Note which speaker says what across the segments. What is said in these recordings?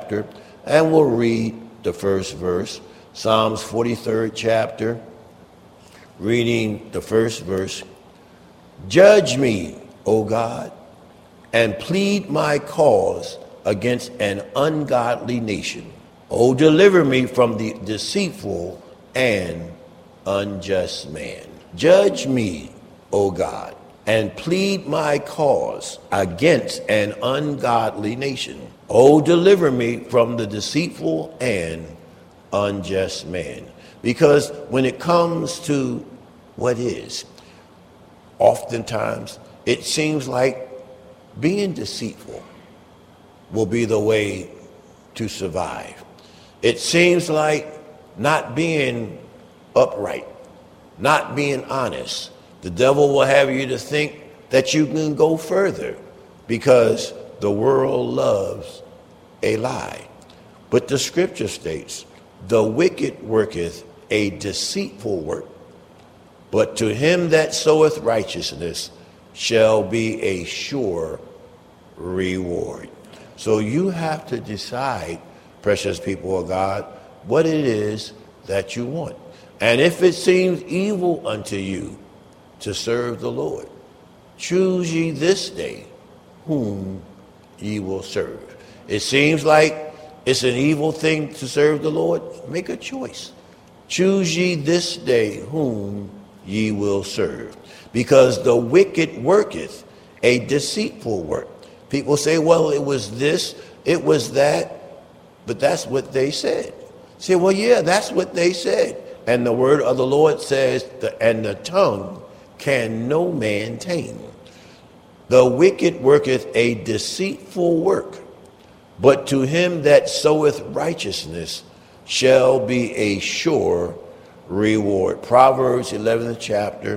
Speaker 1: chapter, and we'll read the first verse. Psalms 43rd chapter, reading the first verse. Judge me, O God, and plead my cause against an ungodly nation. O deliver me from the deceitful and unjust man. Judge me, O God, and plead my cause against an ungodly nation. O deliver me from the deceitful and unjust man. Because when it comes to what is, oftentimes it seems like being deceitful will be the way to survive. It seems like not being upright, not being honest. The devil will have you to think that you can go further because the world loves a lie. But the scripture states, the wicked worketh a deceitful work, but to him that soweth righteousness shall be a sure reward. So you have to decide, precious people of God, what it is that you want. And if it seems evil unto you to serve the Lord, choose ye this day whom ye will serve. It seems like it's an evil thing to serve the Lord. Make a choice. Choose ye this day whom ye will serve. Because the wicked worketh a deceitful work. People say, well, it was this, it was that, but that's what they said. Say, well, yeah, that's what they said. And the word of the Lord says, and the tongue can no man tame. The wicked worketh a deceitful work, but to him that soweth righteousness shall be a sure reward. Proverbs 11th chapter,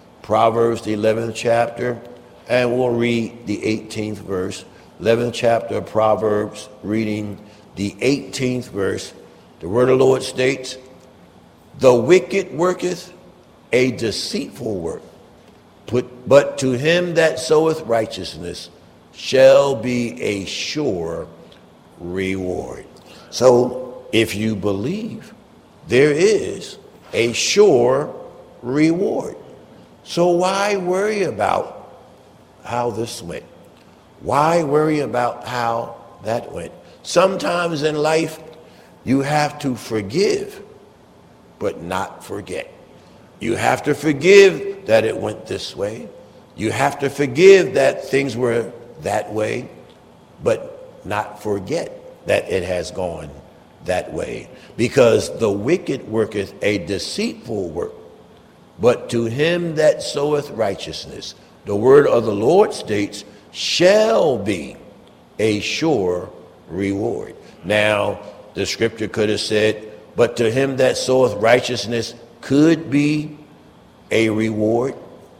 Speaker 1: and we'll read the 18th verse. 11th chapter of Proverbs, reading the 18th verse. The word of the Lord states, the wicked worketh a deceitful work, but to him that soweth righteousness shall be a sure reward. So if you believe, there is a sure reward. So why worry about how this went? Why worry about how that went? Sometimes in life, you have to forgive, but not forget. You have to forgive that it went this way. You have to forgive that things were that way, but not forget that it has gone that way. Because the wicked worketh a deceitful work, but to him that soweth righteousness, the word of the Lord states, shall be a sure reward. Now, the scripture could have said, but to him that soweth righteousness could be a reward,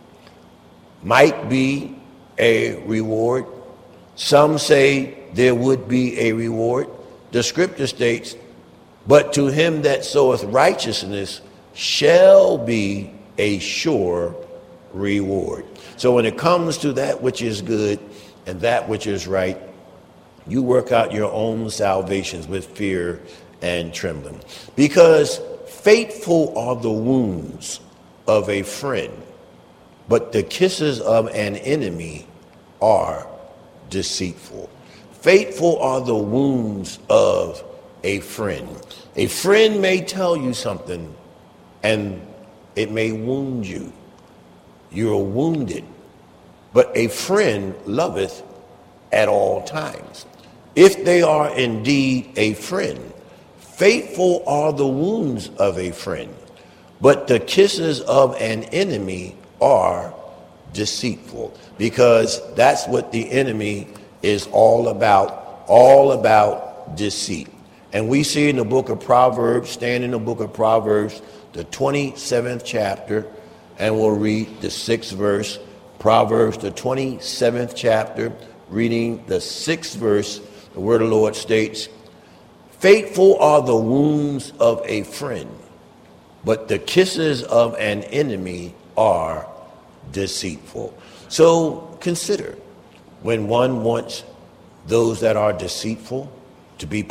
Speaker 1: might be a reward. Some say there would be a reward. The scripture states, but to him that soweth righteousness shall be a sure reward. So when it comes to that which is good and that which is right, you work out your own salvations with fear and trembling. Because faithful are the wounds of a friend, but the kisses of an enemy are deceitful. Faithful are the wounds of a friend. A friend may tell you something and it may wound you. You're wounded. But a friend loveth at all times. If they are indeed a friend, faithful are the wounds of a friend, but the kisses of an enemy are deceitful. Because that's what the enemy is all about deceit. And we see in the book of Proverbs, stand in the book of Proverbs, the 27th chapter, and we'll read the 6th verse. Proverbs, the 27th chapter, reading the 6th verse, the word of the Lord states, faithful are the wounds of a friend, but the kisses of an enemy are deceitful. So consider, when one wants those that are deceitful to be